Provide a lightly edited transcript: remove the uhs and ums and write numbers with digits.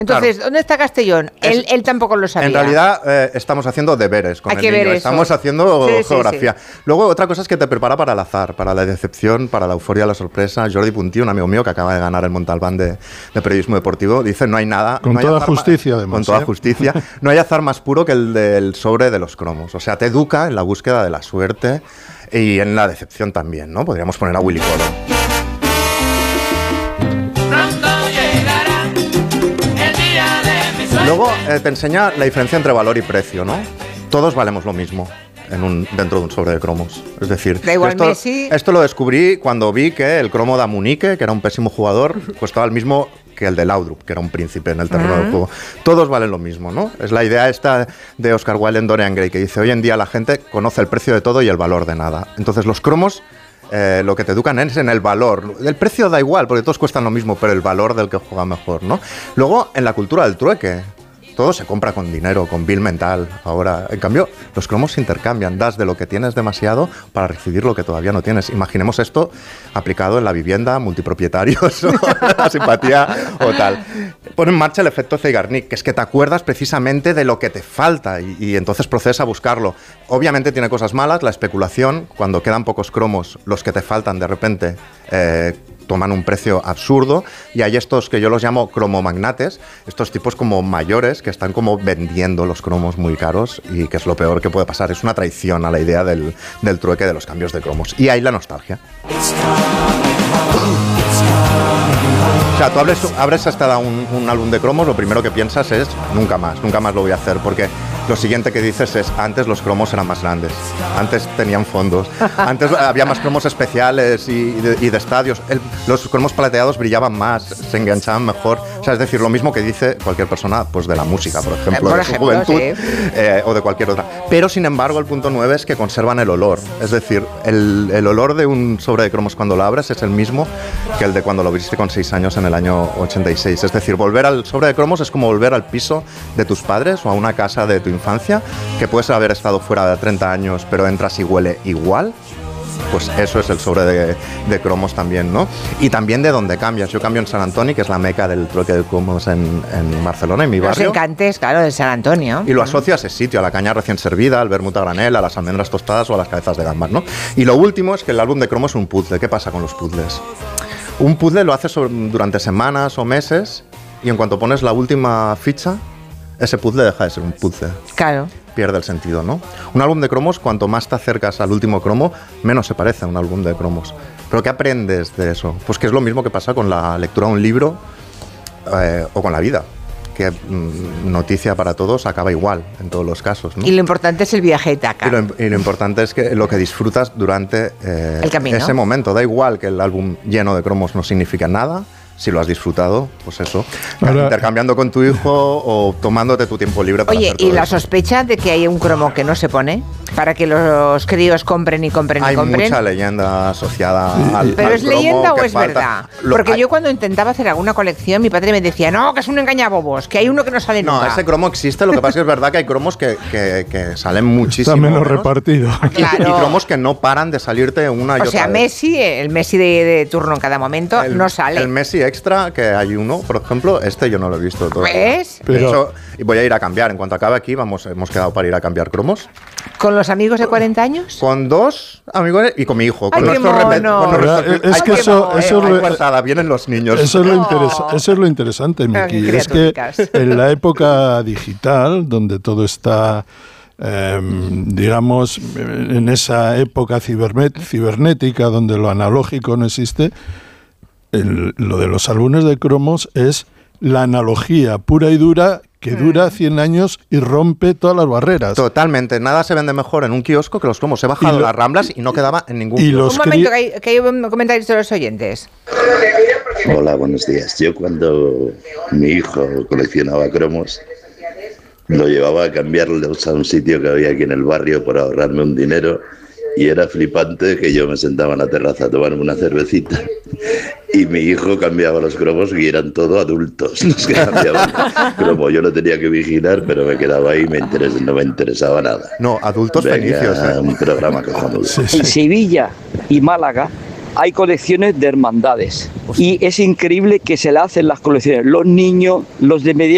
Entonces, Claro. ¿dónde está Castellón? Él tampoco lo sabía. En realidad estamos haciendo deberes con Hay el que niño, ver eso. estamos haciendo Sí, sí, geografía. Luego otra cosa es que te prepara para el azar, para la decepción, para la euforia, la sorpresa. Jordi Puntí, un amigo mío que acaba de ganar el Montalbán de periodismo deportivo, dice no hay nada... Con no hay toda azar justicia, además. Con toda justicia. No hay azar más puro que el del sobre de los cromos. O sea, te educa en la búsqueda de la suerte y en la decepción también, ¿no? Podríamos poner a Willy Coro. Luego te enseña la diferencia entre valor y precio, ¿no? Todos valemos lo mismo dentro de un sobre de cromos. Es decir, Da igual Messi. esto lo descubrí cuando vi que el cromo de Amunique, que era un pésimo jugador, costaba el mismo que el de Laudrup, que era un príncipe en el terreno del juego. Todos valen lo mismo, ¿no? Es la idea esta de Oscar Wilde en Dorian Gray, que dice, hoy en día la gente conoce el precio de todo y el valor de nada. Entonces los cromos... lo que te educan es en el valor. El precio da igual, porque todos cuestan lo mismo, pero el valor del que juega mejor, ¿no? Luego, en la cultura del trueque, todo se compra con dinero, con bill mental. Ahora, en cambio, los cromos se intercambian. Das de lo que tienes demasiado para recibir lo que todavía no tienes. Imaginemos esto aplicado en la vivienda, multipropietarios, o la simpatía o tal. Pone en marcha el efecto Zeigarnik, que es que te acuerdas precisamente de lo que te falta y entonces procedes a buscarlo. Obviamente tiene cosas malas, la especulación, cuando quedan pocos cromos, los que te faltan de repente toman un precio absurdo, y hay estos que yo los llamo cromomagnates, estos tipos como mayores que están como vendiendo los cromos muy caros, y que es lo peor que puede pasar. Es una traición a la idea del trueque, de los cambios de cromos. Y ahí la nostalgia. O sea, tú abres hasta un álbum de cromos, lo primero que piensas es nunca más lo voy a hacer, porque lo siguiente que dices es antes los cromos eran más grandes, antes tenían fondos, antes había más cromos especiales y de estadios, los cromos plateados brillaban más, se enganchaban mejor. O sea, es decir, lo mismo que dice cualquier persona pues de la música, por ejemplo, de su juventud, sí. O de cualquier otra. Pero sin embargo el punto 9 es que conservan el olor, es decir, el olor de un sobre de cromos cuando lo abres es el mismo que el de cuando lo abriste con 6 años en el año 86. Es decir, volver al sobre de cromos es como volver al piso de tus padres o a una casa de tu infancia, que puedes haber estado fuera de 30 años, pero entras y huele igual. Pues eso es el sobre de cromos también, ¿no? Y también de dónde cambias. Yo cambio en San Antonio, que es la meca del trueque de cromos en Barcelona, en mi barrio. Los encantes, claro, de San Antonio. Y lo asocio a ese sitio, a la caña recién servida, al vermut a granel, a las almendras tostadas o a las cabezas de gambas, ¿no? Y lo último es que el álbum de cromos es un puzzle. ¿Qué pasa con los puzzles? Un puzzle lo haces durante semanas o meses, y en cuanto pones la última ficha, ese puzzle deja de ser un puzzle. Claro. Pierde el sentido, ¿no? Un álbum de cromos, cuanto más te acercas al último cromo, menos se parece a un álbum de cromos. ¿Pero qué aprendes de eso? Pues que es lo mismo que pasa con la lectura de un libro o con la vida, que noticia para todos acaba igual en todos los casos, ¿no? Y lo importante es el viaje de acá. Y lo importante es que lo que disfrutas durante el camino. Ese momento. Da igual que el álbum lleno de cromos no signifique nada. Si lo has disfrutado, pues eso, ahora, intercambiando con tu hijo o tomándote tu tiempo libre para hacer todo ¿y la eso. sospecha de que hay un cromo que no se pone para que los críos compren y compren hay y compren? Hay mucha leyenda asociada al ¿Pero al es cromo leyenda o que es falta. verdad? Porque yo cuando intentaba hacer alguna colección, mi padre me decía, no, que es un engañabobos, que hay uno que no sale nunca. No, ese cromo existe, lo que pasa es que es verdad que hay cromos que salen muchísimo. Está menos repartido. Claro. Y cromos que no paran de salirte una y otra vez. O sea, Messi, el Messi de turno en cada momento, no sale. El Messi extra, que hay uno, por ejemplo, yo no lo he visto todavía. ¿Ves? De hecho, y voy a ir a cambiar. En cuanto acabe aquí, hemos quedado para ir a cambiar cromos. ¿Con los amigos de 40 años? Con 2 amigos y con mi hijo. Ay, con nuestro es que vienen los niños. Eso es lo interesante, Miki. Es que en la época digital, donde todo está... digamos, en esa época cibernética donde lo analógico no existe, lo de los álbumes de cromos es la analogía pura y dura que dura 100 años y rompe todas las barreras. Totalmente. Nada se vende mejor en un kiosco que los cromos. He bajado las Ramblas y no quedaba en ningún kiosco. Un momento, que hay comentarios de los oyentes. Hola, buenos días. Yo cuando mi hijo coleccionaba cromos, lo llevaba a cambiarlos a un sitio que había aquí en el barrio por ahorrarme un dinero, y era flipante que yo me sentaba en la terraza a tomarme una cervecita y mi hijo cambiaba los cromos y eran todos adultos los que cambiaban cromo. Yo lo tenía que vigilar, pero me quedaba ahí y no me interesaba nada. No, adultos fenicios. Un programa cojonudo. Sí. En Sevilla y Málaga hay colecciones de hermandades y es increíble que se le hacen las colecciones. Los niños, los de media